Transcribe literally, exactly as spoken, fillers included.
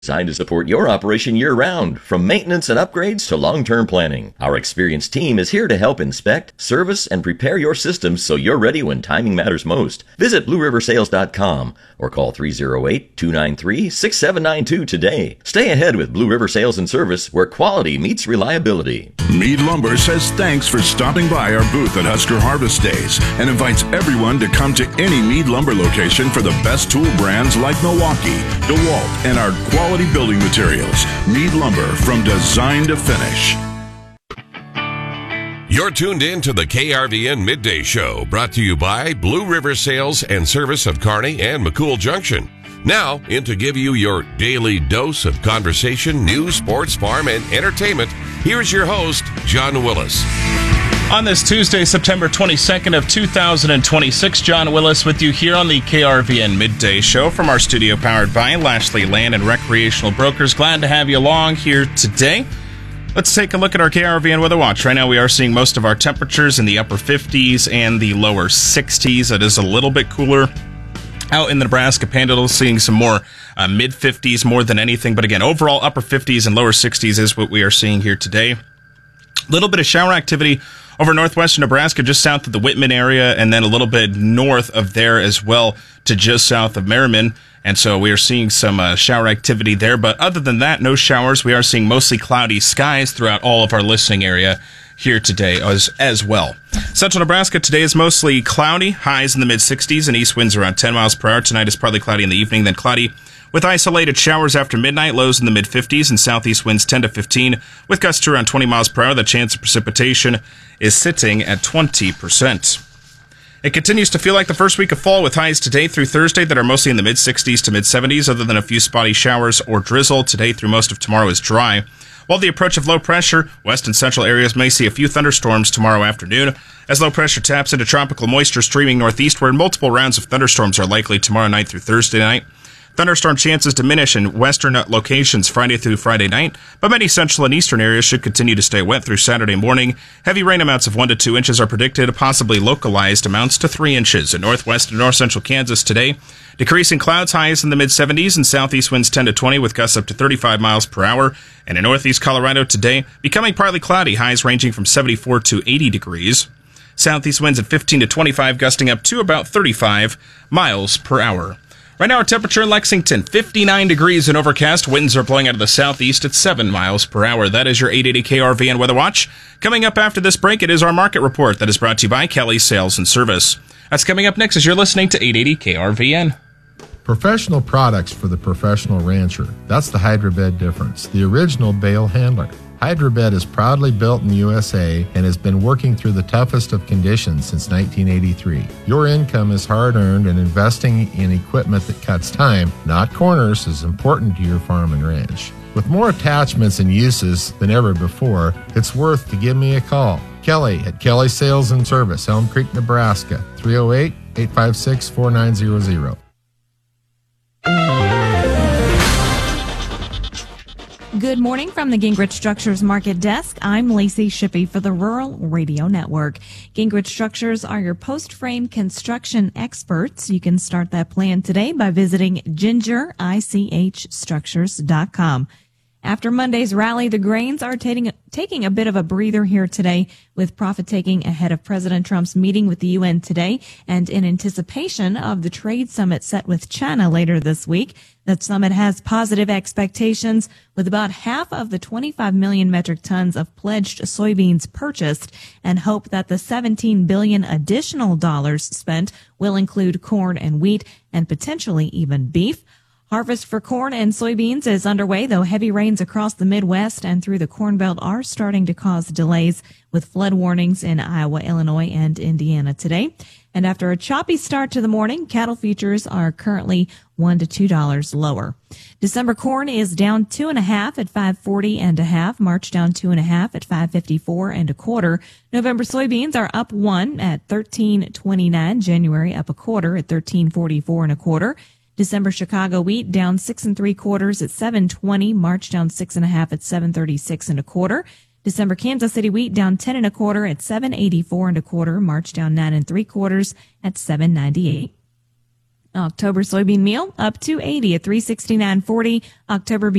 Designed to support your operation year-round, from maintenance and upgrades to long-term planning. Our experienced team is here to help inspect, service, and prepare your systems so you're ready when timing matters most. Visit blue river sales dot com or call three oh eight, two nine three, six seven nine two today. Stay ahead with Blue River Sales and Service, where quality meets reliability. Mead Lumber says thanks for stopping by our booth at Husker Harvest Days and invites everyone to come to any Mead Lumber location for the best tool brands like Milwaukee, DeWalt, and our quality building materials. Mead Lumber, from design to finish. You're tuned in to the K R V N Midday Show, brought to you by Blue River Sales and Service of Kearney and McCool Junction. Now, in to give you your daily dose of conversation, news, sports, farm, and entertainment, here's your host, John Willis. On this Tuesday, September twenty-second of two thousand twenty-six, John Willis with you here on the K R V N Midday Show from our studio powered by Lashley Land and Recreational Brokers. Glad to have you along here today. Let's take a look at our K R V N Weather Watch. Right now we are seeing most of our temperatures in the upper fifties and the lower sixties. It is a little bit cooler out in the Nebraska Panhandle, seeing some more uh, mid-fifties more than anything. But again, overall upper fifties and lower sixties is what we are seeing here today. A little bit of shower activity over northwestern Nebraska, just south of the Whitman area, and then a little bit north of there as well to just south of Merriman. And so we are seeing some uh, shower activity there. But other than that, no showers. We are seeing mostly cloudy skies throughout all of our listening area here today as, as well. Central Nebraska today is mostly cloudy, highs in the mid-sixties, and east winds around ten miles per hour. Tonight is partly cloudy in the evening, then cloudy with isolated showers after midnight, lows in the mid-fifties, and southeast winds ten to fifteen, with gusts to around twenty miles per hour. The chance of precipitation is sitting at twenty percent. It continues to feel like the first week of fall, with highs today through Thursday that are mostly in the mid-sixties to mid-seventies, other than a few spotty showers or drizzle. Today through most of tomorrow is dry. While the approach of low pressure, west and central areas may see a few thunderstorms tomorrow afternoon, as low pressure taps into tropical moisture streaming northeastward. Multiple rounds of thunderstorms are likely tomorrow night through Thursday night. Thunderstorm chances diminish in western locations Friday through Friday night, but many central and eastern areas should continue to stay wet through Saturday morning. Heavy rain amounts of one to two inches are predicted, possibly localized amounts to three inches. In northwest and north central Kansas today, decreasing clouds, highs in the mid-seventies, and southeast winds ten to twenty with gusts up to thirty-five miles per hour. And in northeast Colorado today, becoming partly cloudy, highs ranging from seventy-four to eighty degrees. Southeast winds at fifteen to twenty-five, gusting up to about thirty-five miles per hour. Right now, our temperature in Lexington, fifty-nine degrees and overcast. Winds are blowing out of the southeast at seven miles per hour. That is your eight eighty K R V N Weather Watch. Coming up after this break, it is our market report that is brought to you by Kelly Sales and Service. That's coming up next as you're listening to eight eighty K R V N. Professional products for the professional rancher. That's the Hydrobed difference, the original bale handler. Hydrobed is proudly built in the U S A and has been working through the toughest of conditions since nineteen eighty-three. Your income is hard-earned, and investing in equipment that cuts time, not corners, is important to your farm and ranch. With more attachments and uses than ever before, it's worth to give me a call. Kelly at Kelly Sales and Service, Elm Creek, Nebraska, three oh eight, eight five six, four nine zero zero. Good morning from the Gingrich Structures Market Desk. I'm Lacey Shippey for the Rural Radio Network. Gingrich Structures are your post-frame construction experts. You can start that plan today by visiting ginger ich structures dot com. After Monday's rally, the grains are taking, taking a bit of a breather here today, with profit taking ahead of President Trump's meeting with the U N today and in anticipation of the trade summit set with China later this week. That summit has positive expectations, with about half of the twenty-five million metric tons of pledged soybeans purchased, and hope that the seventeen billion additional dollars spent will include corn and wheat and potentially even beef. Harvest for corn and soybeans is underway, though heavy rains across the Midwest and through the Corn Belt are starting to cause delays, with flood warnings in Iowa, Illinois, and Indiana today. And after a choppy start to the morning, cattle futures are currently one to two dollars lower. December corn is down two and a half at five forty and a half. March down two and a half at five fifty-four and a quarter. November soybeans are up one at thirteen twenty-nine. January up a quarter at thirteen forty-four and a quarter. December Chicago wheat down six and three quarters at seven twenty. March down six and a half at seven thirty-six and a quarter. December Kansas City wheat down ten and a quarter at seven eighty-four and a quarter. March down nine and three quarters at seven ninety-eight. October soybean meal up two eighty at three sixty-nine forty. October